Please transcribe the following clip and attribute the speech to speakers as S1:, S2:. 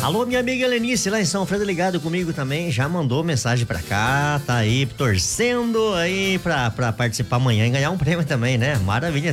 S1: Alô, minha amiga Helenice, lá em São Fredo, ligado comigo também, já mandou mensagem pra cá, tá aí torcendo aí pra participar amanhã e ganhar um prêmio também, né? Maravilha.